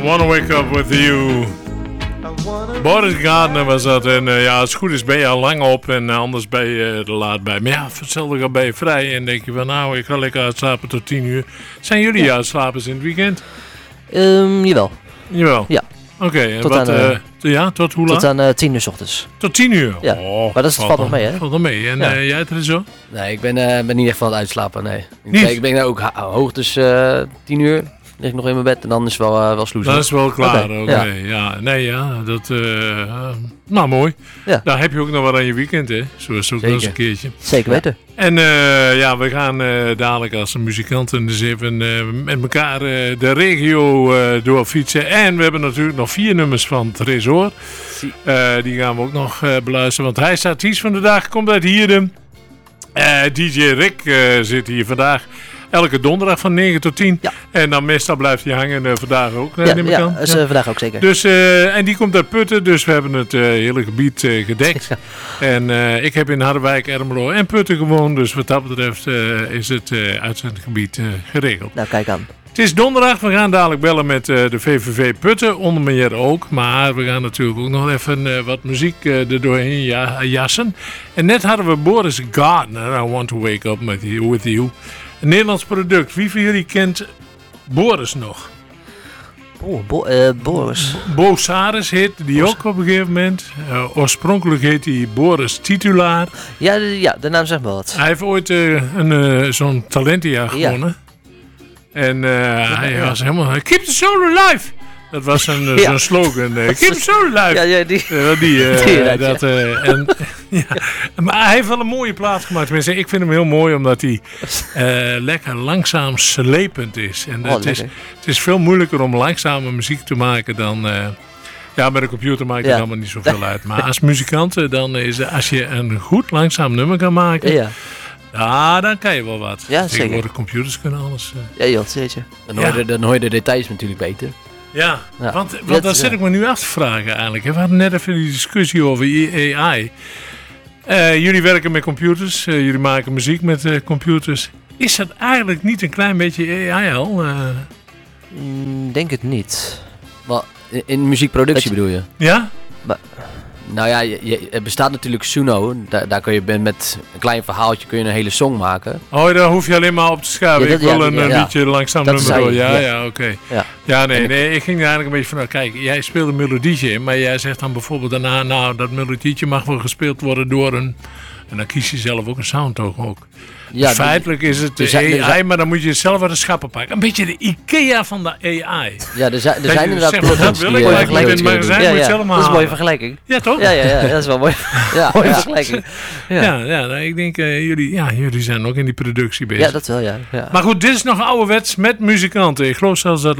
I Wanna Wake Up With You. Boris Gardner was dat. En ja, als het goed is ben je al lang op en anders ben je er laat bij. Maar ja, hetzelfde ben je vrij en denk je van nou, ik ga lekker uitslapen tot 10 uur. Zijn jullie uitslapers in het weekend? Jawel. Jawel? Ja. Oké, en wat, tot hoe laat? Tot aan 10 uur 's ochtends. Tot 10 uur? Ja, maar dat valt nog mee, hè? Valt nog mee. En jij, Tresor? Nee, ik ben niet echt van het uitslapen, nee. Niet? Ik ben ook hoog, dus 10 uur lig ik nog in mijn bed en dan is het wel sloezen. Dat is wel klaar, oké. Ja. Ja, nee, ja, dat... nou, mooi. Ja. Daar heb je ook nog wat aan je weekend, hè? Zo is het ook wel eens een keertje. Zeker weten. En ja, we gaan dadelijk als muzikanten dus even met elkaar de regio doorfietsen. En we hebben natuurlijk nog 4 nummers van Tresor. Die gaan we ook nog beluisteren, want hij is artiest van de dag, komt uit Hierden. DJ Rick zit hier vandaag. Elke donderdag van 9 tot 10. Ja. En dan meestal blijft hij hangen vandaag ook. Ja, dat is vandaag ook zeker. Dus, en die komt uit Putten, dus we hebben het hele gebied gedekt. Ja. En ik heb in Harderwijk, Ermelo en Putten gewoond. Dus wat dat betreft is het uitzendgebied geregeld. Nou, kijk aan. Het is donderdag, we gaan dadelijk bellen met de VVV Putten, onder meer ook. Maar we gaan natuurlijk ook nog even wat muziek er doorheen jassen. En net hadden we Boris Gardner, I Want To Wake Up With You. Een Nederlands product. Wie van jullie kent Boris nog? Boris. Bo Saris heet die ook op een gegeven moment. Oorspronkelijk heet hij Boris Titulaar. Ja, de naam zegt wel wat. Hij heeft ooit zo'n talentenjaar gewonnen. En hij was helemaal... Keep the soul alive! Dat was zo'n slogan. Keep the soul alive! Ja, die. Maar hij heeft wel een mooie plaat gemaakt. Tenminste, ik vind hem heel mooi omdat hij lekker langzaam slepend is. En het is veel moeilijker om langzame muziek te maken dan... ja, met een computer maakt het allemaal niet zoveel uit. Maar als muzikant, dan is als je een goed langzaam nummer kan maken... Ja, dan kan je wel wat. Ja, zeker. De computers kunnen alles. Ja, joh, zeker. Dan hoor je de details natuurlijk beter. Ja, want daar zit ik me nu af te vragen eigenlijk. We hadden net even die discussie over AI. Jullie werken met computers, jullie maken muziek met computers. Is dat eigenlijk niet een klein beetje AI al? Denk het niet. Maar in muziekproductie bedoel je? Ja? Nou ja, het bestaat natuurlijk Suno. Daar kun je met een klein verhaaltje kun je een hele song maken. Oh, daar hoef je alleen maar op te schuiven. Ik wil een liedje langzaam nummer door. Ja, oké. Ja, nee, ik ging er eigenlijk een beetje van, kijk, jij speelt een melodietje in, maar jij zegt dan bijvoorbeeld daarna, nou, dat melodietje mag wel gespeeld worden door een... En dan kies je zelf ook een sound ook. Ja, dus feitelijk is het de AI, maar dan moet je het zelf uit de schappen pakken. Een beetje de IKEA van de AI. Ja, er zijn inderdaad plugins. Dat wil ik gelijk in het magazijn, moet je het allemaal dat is een mooie vergelijking. Ja, toch? Ja, dat is wel mooi. Mooie vergelijking. Ja, ik denk, jullie zijn ook in die productie bezig. Ja, dat wel, ja. Maar goed, dit is nog ouderwets met muzikanten. Ik geloof zelfs dat